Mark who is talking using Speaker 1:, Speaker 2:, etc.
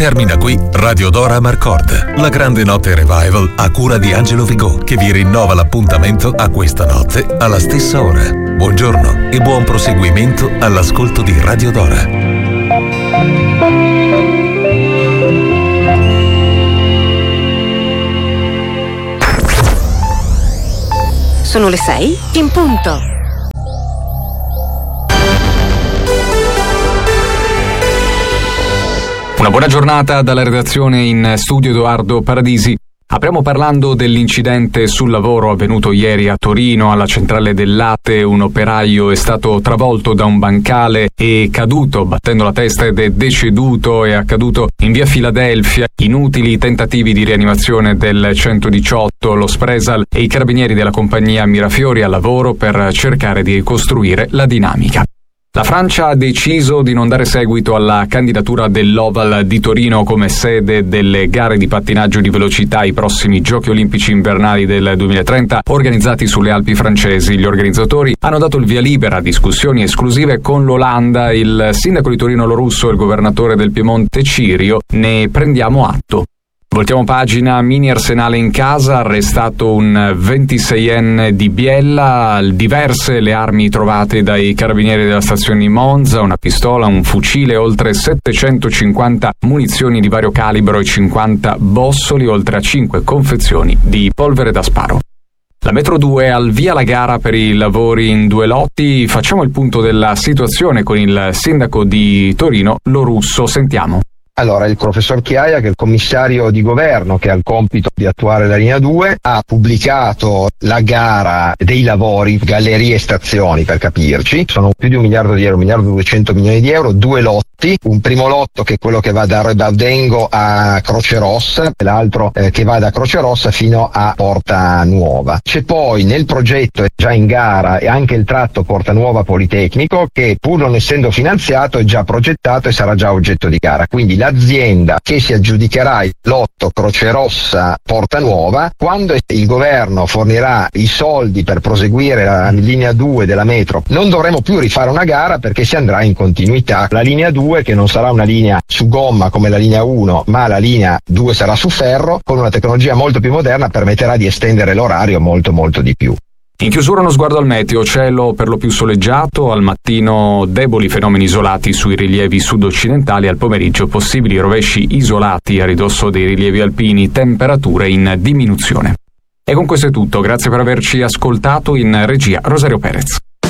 Speaker 1: Termina qui Radio Dora Marcord, la grande notte revival a cura di Angelo Vigò, che vi rinnova l'appuntamento a questa notte alla stessa ora. Buongiorno e buon proseguimento all'ascolto di Radio Dora.
Speaker 2: Sono le 6 in punto.
Speaker 3: Una buona giornata dalla redazione, in studio Edoardo Paradisi. Apriamo parlando dell'incidente sul lavoro avvenuto ieri a Torino, alla centrale del latte. Un operaio è stato travolto da un bancale e caduto, battendo la testa, ed è deceduto. È accaduto in via Filadelfia. Inutili tentativi di rianimazione del 118, lo Spresal e i carabinieri della compagnia Mirafiori al lavoro per cercare di ricostruire la dinamica. La Francia ha deciso di non dare seguito alla candidatura dell'Oval di Torino come sede delle gare di pattinaggio di velocità ai prossimi Giochi Olimpici Invernali del 2030 organizzati sulle Alpi francesi. Gli organizzatori hanno dato il via libera a discussioni esclusive con l'Olanda. Il sindaco di Torino Lorusso e il governatore del Piemonte Cirio ne prendiamo atto. Voltiamo pagina. Mini arsenale in casa, arrestato un 26enne di Biella, diverse le armi trovate dai carabinieri della stazione di Monza, una pistola, un fucile, oltre 750 munizioni di vario calibro e 50 bossoli, oltre a 5 confezioni di polvere da sparo. La Metro 2 al via la gara per i lavori in 2 lotti. Facciamo il punto della situazione con il sindaco di Torino Lorusso. Sentiamo.
Speaker 4: Allora, il professor Chiaia, che è il commissario di governo che ha il compito di attuare la linea 2, ha pubblicato la gara dei lavori, gallerie e stazioni per capirci. Sono più di 1 miliardo di euro, 1.200 milioni di euro, 2 lotti. Un primo lotto che è quello che va da Rebaudengo a Croce Rossa, e l'altro che va da Croce Rossa fino a Porta Nuova. C'è poi nel progetto, è già in gara, e anche il tratto Porta Nuova Politecnico, che pur non essendo finanziato è già progettato e sarà già oggetto di gara. Quindi l'azienda che si aggiudicherà il lotto Croce Rossa Porta Nuova, quando il governo fornirà i soldi per proseguire la linea 2 della metro, non dovremo più rifare una gara, perché si andrà in continuità. La linea 2, che non sarà una linea su gomma come la linea 1, ma la linea 2 sarà su ferro, con una tecnologia molto più moderna, permetterà di estendere l'orario molto di più.
Speaker 3: In chiusura uno sguardo al meteo, cielo per lo più soleggiato, al mattino deboli fenomeni isolati sui rilievi sud-occidentali, al pomeriggio possibili rovesci isolati a ridosso dei rilievi alpini, temperature in diminuzione. E con questo è tutto, grazie per averci ascoltato. In regia Rosario Perez.